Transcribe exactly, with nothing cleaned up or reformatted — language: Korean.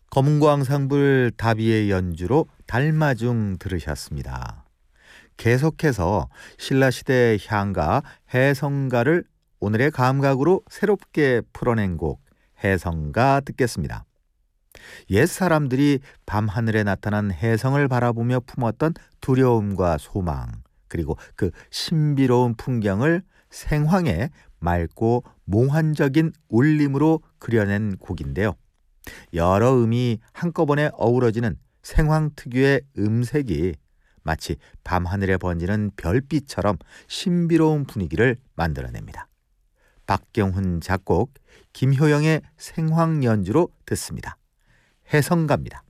검은고항상불 다비의 연주로 달마중 들으셨습니다. 계속해서 신라시대 향가 해성가를 오늘의 감각으로 새롭게 풀어낸 곡 해성가 듣겠습니다. 옛 사람들이 밤하늘에 나타난 해성을 바라보며 품었던 두려움과 소망, 그리고 그 신비로운 풍경을 생황의 맑고 몽환적인 울림으로 그려낸 곡인데요. 여러 음이 한꺼번에 어우러지는 생황 특유의 음색이 마치 밤하늘에 번지는 별빛처럼 신비로운 분위기를 만들어냅니다. 박경훈 작곡, 김효영의 생황 연주로 듣습니다. 해성가입니다.